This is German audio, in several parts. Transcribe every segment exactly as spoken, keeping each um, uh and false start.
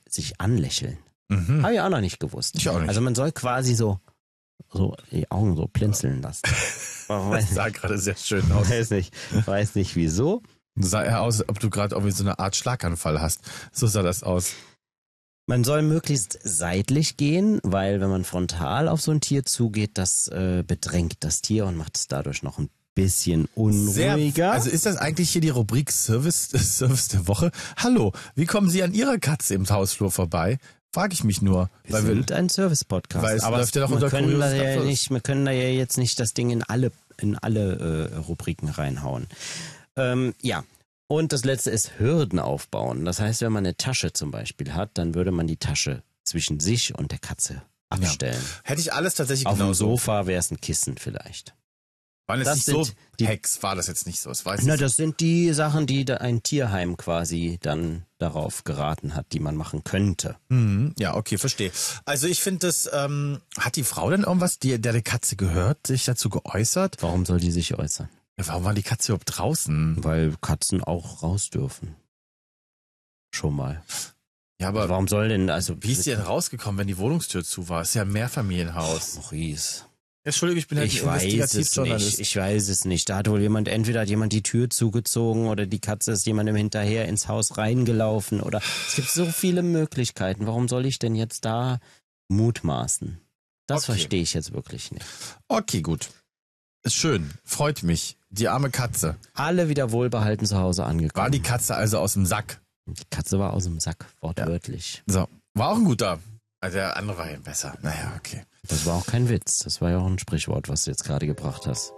sich anlächeln. Mhm. Habe ich auch noch nicht gewusst. Ich auch nicht. Also man soll quasi so, so die Augen so blinzeln lassen. Das sah gerade sehr schön aus. Weiß nicht, weiß nicht wieso. Sah eher aus, ob du gerade irgendwie so eine Art Schlaganfall hast. So sah das aus. Man soll möglichst seitlich gehen, weil wenn man frontal auf so ein Tier zugeht, das äh, bedrängt das Tier und macht es dadurch noch ein bisschen unruhiger. Sehr, also ist das eigentlich hier die Rubrik Service, Service der Woche? Hallo, wie kommen Sie an Ihrer Katze im Hausflur vorbei? Frage ich mich nur. Wir weil sind ein Service-Podcast. Weil es aber läuft ja doch wir, unter können da kurioses ja Abschluss. nicht, wir können da ja jetzt nicht das Ding in alle, in alle äh, Rubriken reinhauen. Ähm, ja. Und das letzte ist Hürden aufbauen. Das heißt, wenn man eine Tasche zum Beispiel hat, dann würde man die Tasche zwischen sich und der Katze abstellen. Ja. Hätte ich alles tatsächlich Auf genau dem so. Sofa wäre es ein Kissen vielleicht. War das, Das nicht sind so die- Hex, war das jetzt nicht so. Das weiß Na, ich. das sind die Sachen, die da ein Tierheim quasi dann darauf geraten hat, die man machen könnte. Mhm. Ja, okay, verstehe. Also ich finde das, ähm, hat die Frau denn irgendwas, die, der die Katze gehört, sich dazu geäußert? Warum soll die sich äußern? Ja, warum war die Katze überhaupt draußen? Weil Katzen auch raus dürfen. Schon mal. Ja, aber Warum soll denn, also... wie ist die denn rausgekommen, wenn die Wohnungstür zu war? Ist ja ein Mehrfamilienhaus. Maurice. Entschuldige, ich bin halt Ich ein weiß es Investigativjournalist. nicht. Ich weiß es nicht. Da hat wohl jemand, entweder hat jemand die Tür zugezogen oder die Katze ist jemandem hinterher ins Haus reingelaufen oder es gibt so viele Möglichkeiten. Warum soll ich denn jetzt da mutmaßen? Das Okay. verstehe ich jetzt wirklich nicht. Okay, gut. Ist schön. Freut mich. Die arme Katze. Alle wieder wohlbehalten zu Hause angekommen. War die Katze also aus dem Sack? Die Katze war aus dem Sack, wortwörtlich. So. War auch ein guter. Also der andere war ja besser. Naja, okay. Das war auch kein Witz. Das war ja auch ein Sprichwort, was du jetzt gerade gebracht hast.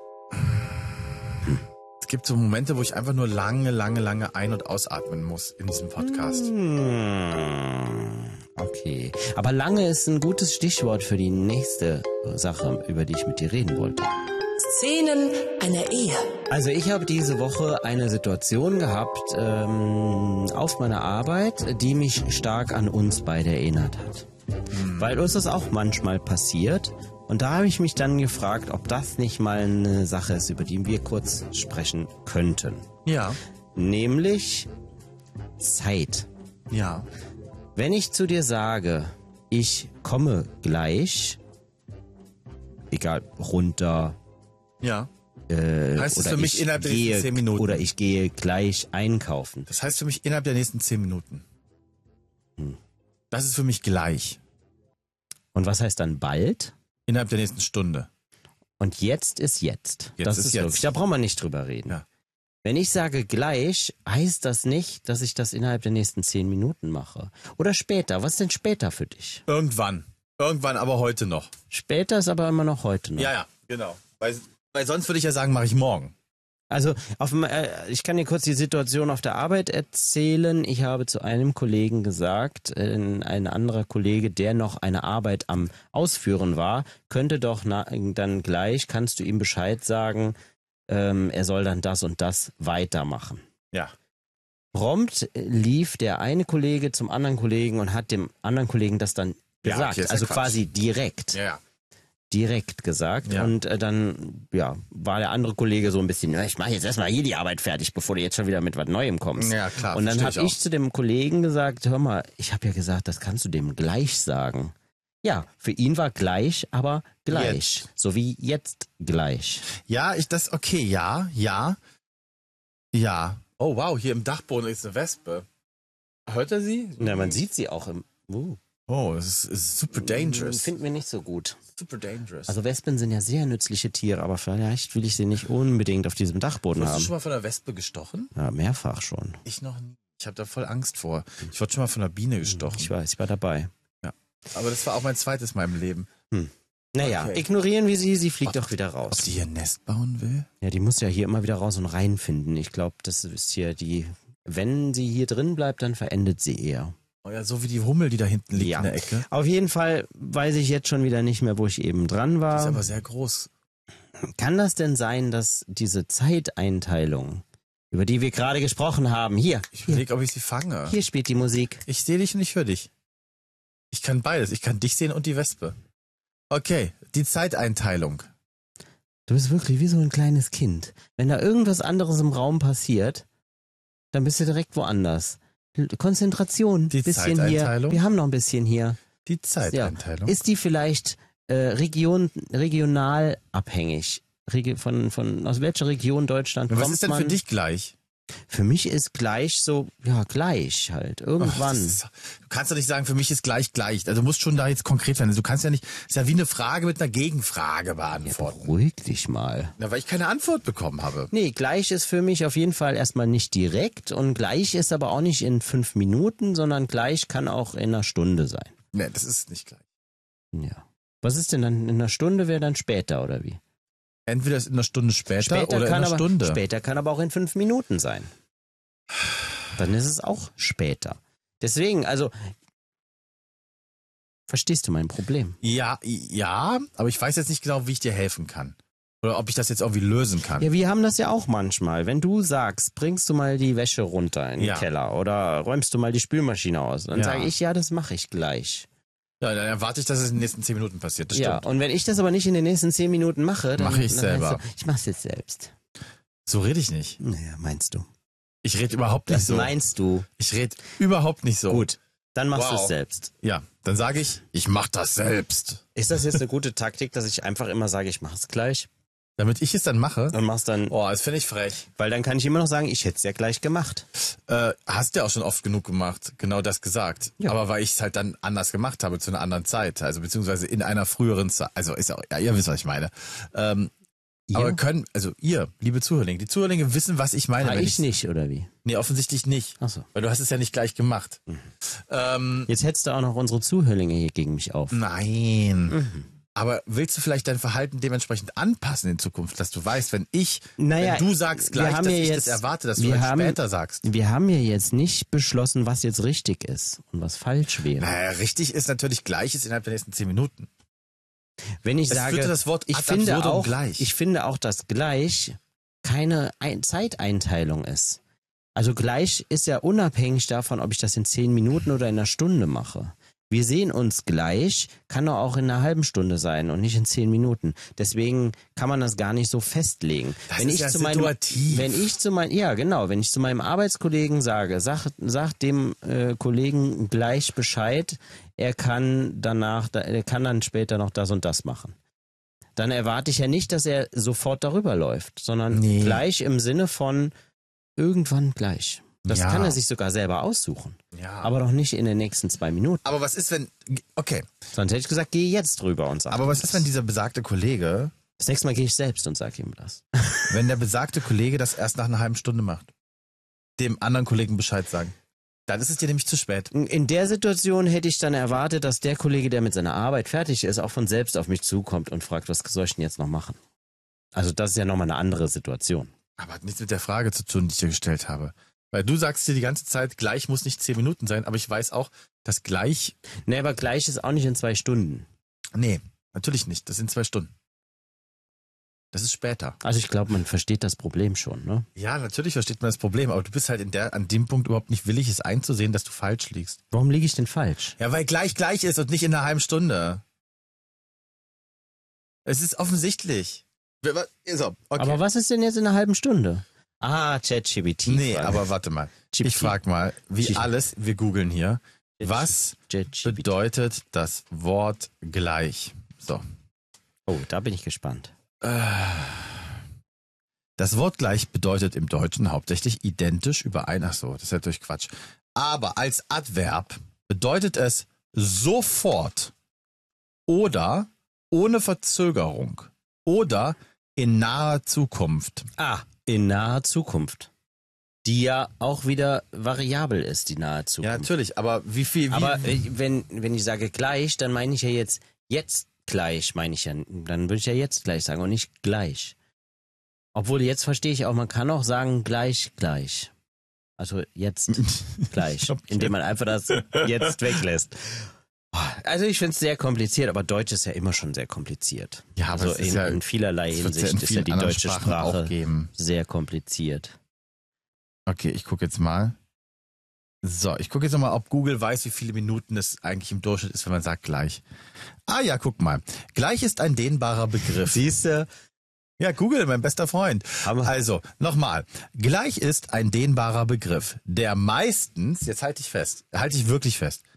Es gibt so Momente, wo ich einfach nur lange, lange, lange ein- und ausatmen muss in diesem Podcast. Hm, okay. Aber lange ist ein gutes Stichwort für die nächste Sache, über die ich mit dir reden wollte. Szenen einer Ehe. Also ich habe diese Woche eine Situation gehabt ähm, auf meiner Arbeit, die mich stark an uns beide erinnert hat. Weil uns das auch manchmal passiert. Und da habe ich mich dann gefragt, ob das nicht mal eine Sache ist, über die wir kurz sprechen könnten. Ja. Nämlich Zeit. Ja. Wenn ich zu dir sage, ich komme gleich, egal, runter, Ja. äh, Heißt es oder für mich ich innerhalb der gehe, nächsten zehn Minuten? oder ich gehe gleich einkaufen. Das heißt für mich innerhalb der nächsten zehn Minuten. Hm. Das ist für mich gleich. Und was heißt dann bald? Innerhalb der nächsten Stunde. Und jetzt ist jetzt. Jetzt das ist ist jetzt. wirklich, da brauchen wir nicht drüber reden. Ja. Wenn ich sage gleich, heißt das nicht, dass ich das innerhalb der nächsten zehn Minuten mache. Oder später. Was ist denn später für dich? Irgendwann. Irgendwann, aber heute noch. Später ist aber immer noch heute noch. Ja, ja, genau. Weil, weil sonst würde ich ja sagen, mache ich morgen. Also auf dem, äh, ich kann dir kurz die Situation auf der Arbeit erzählen. Ich habe zu einem Kollegen gesagt, äh, ein anderer Kollege, der noch eine Arbeit am Ausführen war, könnte doch na, dann gleich, kannst du ihm Bescheid sagen, ähm, er soll dann das und das weitermachen. Ja. Prompt lief der eine Kollege zum anderen Kollegen und hat dem anderen Kollegen das dann Ja, gesagt. okay, ist ja Also Quatsch. quasi direkt. Ja, ja. direkt gesagt Ja. und äh, dann ja war der andere Kollege so ein bisschen, ich mache jetzt erstmal hier die Arbeit fertig, bevor du jetzt schon wieder mit was Neuem kommst. Ja, klar, Und dann versteh habe ich ich zu dem Kollegen gesagt, hör mal, ich habe ja gesagt, das kannst du dem gleich sagen. Ja, für ihn war gleich, aber gleich. So wie jetzt gleich. Ja, ich das, okay, ja, ja, ja. Oh wow, hier im Dachboden ist eine Wespe. Hört er sie? Na, man sieht sie auch im... Uh, Oh, das ist, ist super dangerous. finden wir nicht so gut. Super dangerous. Also Wespen sind ja sehr nützliche Tiere, aber vielleicht will ich sie nicht unbedingt auf diesem Dachboden Wurdest du haben. schon mal von einer Wespe gestochen? Ja, mehrfach schon. Ich noch nie. Ich habe da voll Angst vor. Ich wurde schon mal von einer Biene gestochen. Ich weiß, ich war dabei. Aber das war auch mein zweites Mal im Leben. Naja, Okay. ignorieren wir sie, sie fliegt Ob- doch wieder raus. Ob die hier ein Nest bauen will? Ja, die muss ja hier immer wieder raus und reinfinden. Ich glaube, das ist hier die, wenn sie hier drin bleibt, dann verendet sie eher. Oh ja, so wie die Hummel, die da hinten liegt Ja. in der Ecke. Auf jeden Fall weiß ich jetzt schon wieder nicht mehr, wo ich eben dran Die ist war. aber sehr groß. Kann das denn sein, dass diese Zeiteinteilung, über die wir gerade gesprochen haben, hier, Ich hier, überlege, ob ich sie fange. hier spielt die Musik. Ich sehe dich und ich höre dich. Ich kann beides. Ich kann dich sehen und die Wespe. Okay, die Zeiteinteilung. Du bist wirklich wie so ein kleines Kind. Wenn da irgendwas anderes im Raum passiert, dann bist du direkt woanders. Konzentration, Die bisschen Zeiteinteilung? hier. Wir haben noch ein bisschen hier. Die Zeiteinteilung. Ja. Ist die vielleicht äh, Region, regional abhängig? Regi von, von, aus welcher Region Deutschland Was kommt ist denn man? für dich gleich? Für mich ist gleich so, ja, gleich halt. Ach, Irgendwann. das ist, du kannst doch nicht sagen, für mich ist gleich gleich. Also du musst schon da jetzt konkret werden. Du kannst ja nicht, ist ja wie eine Frage mit einer Gegenfrage beantworten. Beruhig dich mal. Na, weil ich keine Antwort bekommen habe. Nee, gleich ist für mich auf jeden Fall erstmal nicht direkt und gleich ist aber auch nicht in fünf Minuten, sondern gleich kann auch in einer Stunde sein. Nee, das ist nicht gleich. Ja. Was ist denn dann in einer Stunde, wäre dann später oder wie? Entweder ist in einer Stunde später, Später oder in kann einer aber, Stunde. Später kann aber auch in fünf Minuten sein. Dann ist es auch später. Deswegen, also, verstehst du mein Problem? Ja, ja, aber ich weiß jetzt nicht genau, wie ich dir helfen kann. Oder ob ich das jetzt irgendwie lösen kann. Ja, wir haben das ja auch manchmal. Wenn du sagst, bringst du mal die Wäsche runter in den Ja. Keller oder räumst du mal die Spülmaschine aus, dann Ja. sage ich, ja, das mache ich gleich. Ja, dann erwarte ich, dass es in den nächsten zehn Minuten passiert. Das Ja, stimmt. und wenn ich das aber nicht in den nächsten zehn Minuten mache, dann Mache ich dann selber. heißt es, ich mach's jetzt selbst. So rede ich nicht. Naja, meinst du? Ich rede überhaupt nicht Das so. meinst du? Ich rede überhaupt nicht so. Gut, dann machst du Wow. es selbst. Ja, dann sage ich, ich mach das selbst. Ist das jetzt eine gute Taktik, dass ich einfach immer sage, ich mach's gleich Damit ich es dann mache. und mach's dann, Oh, das finde ich frech. weil dann kann ich immer noch sagen, ich hätte es ja gleich gemacht. Äh, hast du ja auch schon oft genug gemacht, genau das gesagt. Ja. Aber weil ich es halt dann anders gemacht habe, zu einer anderen Zeit. Also beziehungsweise in einer früheren Zeit. Also ist auch, ja, ihr wisst, was ich meine. Ähm, Ihr? Aber können, also ihr, liebe Zuhörlinge, die Zuhörlinge wissen, was ich meine. Ah, wenn ich nicht, oder wie? Nee, offensichtlich nicht. Ach so. Weil du hast es ja nicht gleich gemacht. Mhm. Ähm, Jetzt hättest du auch noch unsere Zuhörlinge hier gegen mich auf. nein. Mhm. Aber willst du vielleicht dein Verhalten dementsprechend anpassen in Zukunft, dass du weißt, wenn ich, Naja, wenn du sagst wir gleich, haben dass ja ich jetzt- das erwarte, dass du wir dann haben- später sagst. Wir haben ja jetzt nicht beschlossen, was jetzt richtig ist und was falsch wäre. Naja, richtig ist natürlich Gleiches innerhalb der nächsten zehn Minuten. Wenn ich Es sage, führte das Wort ich ad finde absurdum auch, gleich. ich finde auch, dass gleich keine Ein- Zeiteinteilung ist. Also gleich ist ja unabhängig davon, ob ich das in zehn Minuten oder in einer Stunde mache. Wir sehen uns gleich, kann doch auch in einer halben Stunde sein und nicht in zehn Minuten. Deswegen kann man das gar nicht so festlegen. Das wenn ist ich ja zu meinem, situativ. wenn ich zu meinem, ja genau, wenn ich zu meinem Arbeitskollegen sage, sag, sag dem äh, Kollegen gleich Bescheid, er kann danach, da- er kann dann später noch das und das machen. Dann erwarte ich ja nicht, dass er sofort darüber läuft, sondern Nee. gleich im Sinne von irgendwann gleich. Das Ja. kann er sich sogar selber aussuchen. Ja. Aber doch nicht in den nächsten zwei Minuten. Aber was ist, wenn, okay, Sonst hätte ich gesagt, geh jetzt drüber und sag aber ihm was das. ist, wenn dieser besagte Kollege, Das nächste Mal gehe ich selbst und sag ihm das. wenn der besagte Kollege das erst nach einer halben Stunde macht? Dem anderen Kollegen Bescheid sagen. Dann ist es dir nämlich zu spät. In der Situation hätte ich dann erwartet, dass der Kollege, der mit seiner Arbeit fertig ist, auch von selbst auf mich zukommt und fragt, was soll ich denn jetzt noch machen? Also das ist ja nochmal eine andere Situation. Aber hat nichts mit der Frage zu tun, die ich dir gestellt habe. Weil du sagst dir die ganze Zeit, gleich muss nicht zehn Minuten sein, aber ich weiß auch, dass gleich, Nee, aber gleich ist auch nicht in zwei Stunden. nee, natürlich nicht, das sind zwei Stunden. Das ist später. Also ich glaube, man versteht das Problem schon, ne? Ja, natürlich versteht man das Problem, aber du bist halt in der, an dem Punkt überhaupt nicht willig, es einzusehen, dass du falsch liegst. Warum liege ich denn falsch? Ja, weil gleich gleich ist und nicht in einer halben Stunde. Es ist offensichtlich. Wir- wa- So, okay. Aber was ist denn jetzt in einer halben Stunde? Ah, ChatGPT. nee, Frage. aber warte mal. G P T. Ich frag mal, wie G- alles, wir googeln hier, was ChatGPT. bedeutet das Wort gleich? So. Oh, da bin ich gespannt. Das Wort gleich bedeutet im Deutschen hauptsächlich identisch, überein. Ach so, das ist natürlich Quatsch. Aber als Adverb bedeutet es sofort oder ohne Verzögerung oder in naher Zukunft. Ah, in naher Zukunft. Die ja auch wieder variabel ist, die nahe Ja, Zukunft. natürlich, aber wie viel, wie, Aber äh, wenn, wenn ich sage gleich, dann meine ich ja jetzt, jetzt gleich, meine ich ja, dann würde ich ja jetzt gleich sagen und nicht gleich. Obwohl, jetzt verstehe ich auch, man kann auch sagen gleich, gleich. Also jetzt gleich, Okay. indem man einfach das jetzt weglässt. Also ich finde es sehr kompliziert, aber Deutsch ist ja immer schon sehr kompliziert. Ja, aber also es ist in, ja- in vielerlei das wird's ja in Hinsicht ist ja vielen die anderen deutsche Sprachen Sprache auch geben. sehr kompliziert. Okay, ich gucke jetzt mal. So, ich gucke jetzt nochmal, ob Google weiß, wie viele Minuten es eigentlich im Durchschnitt ist, wenn man sagt gleich. Ah ja, guck mal. Gleich ist ein dehnbarer Begriff. Siehst du, Ja, Google, mein bester Freund. Aber- Also, nochmal. Gleich ist ein dehnbarer Begriff, der meistens, jetzt halte ich fest, halte ich wirklich fest,